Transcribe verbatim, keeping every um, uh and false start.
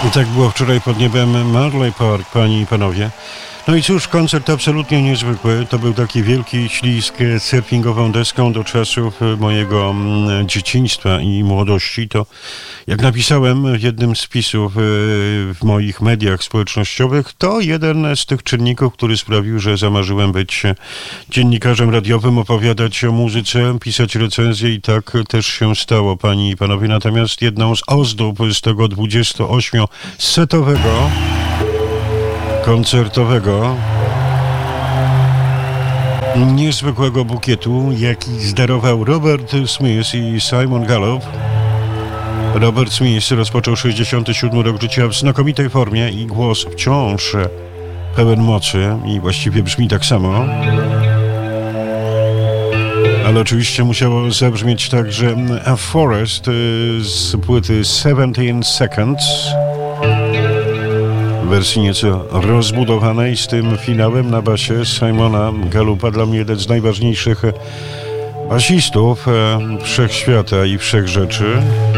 I tak było wczoraj pod niebem Marley Park, panie i panowie. No i cóż, koncert absolutnie niezwykły. To był taki wielki ślizg surfingową deską do czasów mojego mm, dzieciństwa i młodości. To, jak napisałem w jednym z wpisów y, w moich mediach społecznościowych, to jeden z tych czynników, który sprawił, że zamarzyłem być dziennikarzem radiowym, opowiadać o muzyce, pisać recenzje i tak też się stało, panie i panowie. Natomiast jedną z ozdób z tego dwudziestoośmiosetowego koncertowego niezwykłego bukietu, jaki zdarował Robert Smith i Simon Gallup. Robert Smith rozpoczął sześćdziesiąty siódmy rok życia w znakomitej formie i głos wciąż pełen mocy i właściwie brzmi tak samo. Ale oczywiście musiało zabrzmieć także A Forest z płyty seventeen seconds. W wersji nieco rozbudowanej z tym finałem na basie Simona Gallupa, dla mnie jeden z najważniejszych basistów wszechświata i wszechrzeczy.